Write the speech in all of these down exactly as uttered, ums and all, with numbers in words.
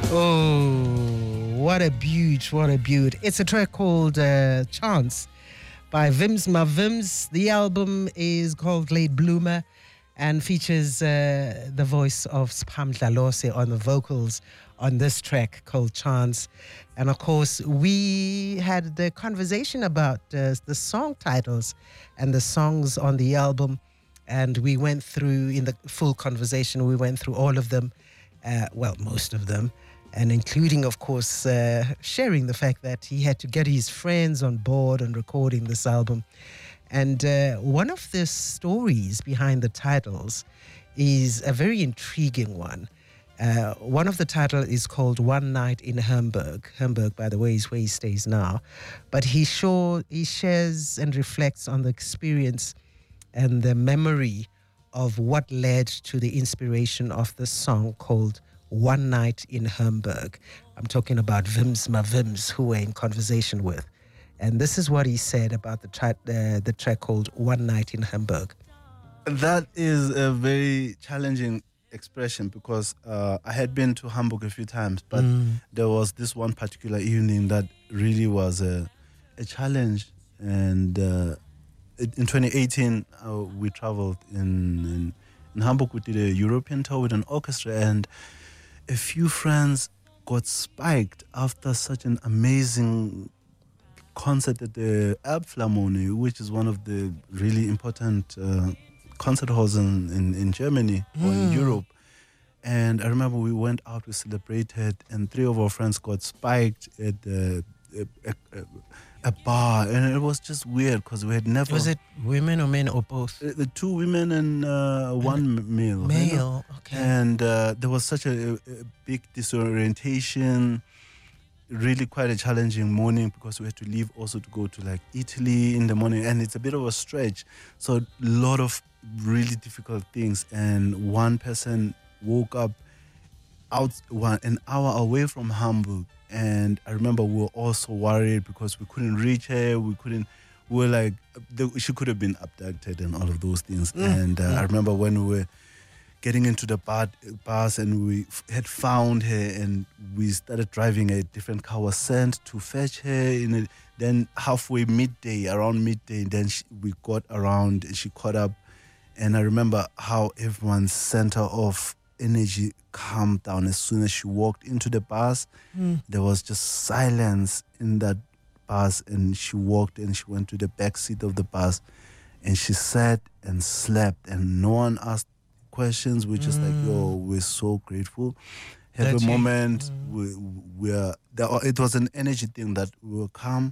Oh, what a beaut, what a beaut. It's a track called uh, Chance by Vims Ma Vims. The album is called Late Bloomer and features uh, the voice of Spam Dlalose on the vocals on this track called Chance. And of course, we had the conversation about uh, the song titles and the songs on the album. And we went through, in the full conversation, we went through all of them, uh, well, most of them. And including, of course, uh, sharing the fact that he had to get his friends on board on recording this album. And uh, one of the stories behind the titles is a very intriguing one. Uh, one of the titles is called One Night in Hamburg. Hamburg, by the way, is where he stays now. But he, show, he shares and reflects on the experience and the memory of what led to the inspiration of the song called One Night in Hamburg. I'm talking about Vims Ma Vims, who we're in conversation with. And this is what he said about the, tra- uh, the track called One Night in Hamburg. That is a very challenging expression because uh, I had been to Hamburg a few times, but mm. there was this one particular evening that really was a, a challenge. And uh, in twenty eighteen, uh, we traveled in, in, in Hamburg. We did a European tour with an orchestra, and a few friends got spiked after such an amazing concert at the Elbphilharmonie, which is one of the really important uh, concert halls in, in, in Germany mm. or in Europe. And I remember we went out, we celebrated, and three of our friends got spiked at the, a, a, a bar. And it was just weird because we had never... Was it women or men or both? Uh, the two women and uh, one and male. Male, you know? okay. And uh, there was such a, a big disorientation, really quite a challenging morning because we had to leave also to go to like Italy in the morning, and it's a bit of a stretch. So a lot of really difficult things, and one person woke up out one an hour away from Hamburg, and I remember we were all so worried because we couldn't reach her, we couldn't we were like the, she could have been abducted and all of those things. Mm. And uh, mm. I remember when we were getting into the bar, bus and we f- had found her and we started driving a different car was sent to fetch her. In a, then halfway midday, around midday, then she, we got around and she caught up. And I remember how everyone's center of energy calmed down as soon as she walked into the bus. Mm. There was just silence in that bus, and she walked and she went to the back seat of the bus and she sat and slept, and no one asked questions. We're just mm. like, yo, we're so grateful. Have That's a moment. Mm. We, we are, there, it was an energy thing that we were calm,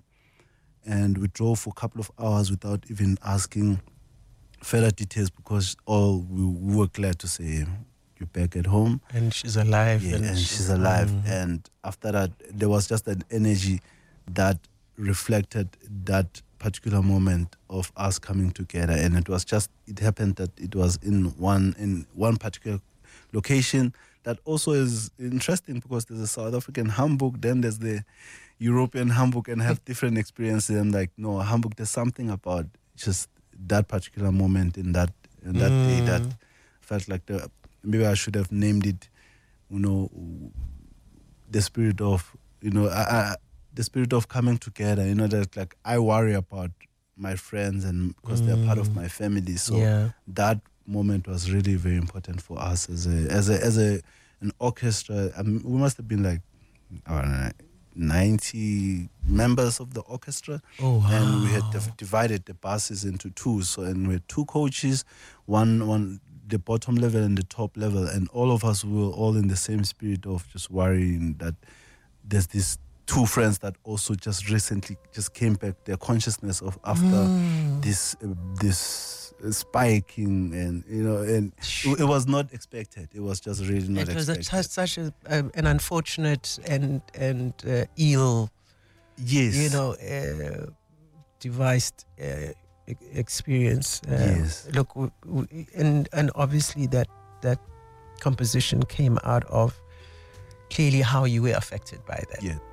and we drove for a couple of hours without even asking further details because all we, we were glad to say, you're back at home. And she's alive. Yeah, and, and she's, she's alive. Mm. And after that, there was just an energy that reflected that particular moment of us coming together. And it was just, it happened that it was in one in one particular location that also is interesting because there's a South African Hamburg, then there's the European Hamburg, and have different experiences. And like, no, Hamburg, there's something about just that particular moment in that in that mm. day that felt like the, maybe I should have named it, you know, the spirit of, you know, I, I, the spirit of coming together. You know, that like I worry about my friends and because mm. they're part of my family. So yeah. that moment was really very important for us as a as a as a an orchestra. I mean, we must have been like I don't know, ninety members of the orchestra. Oh, wow. And we had div- divided the buses into two. So and we had two coaches, one one the bottom level and the top level, and all of us were all in the same spirit of just worrying that there's these two friends that also just recently just came back their consciousness of after mm. this uh, this spiking, and you know, and it, it was not expected. It was just really not it was expected. It was such a, a, an unfortunate and and uh, ill, yes, you know, uh, devised uh, experience. Uh, yes, look, w- w- and and obviously that that composition came out of clearly how you were affected by that. Yeah.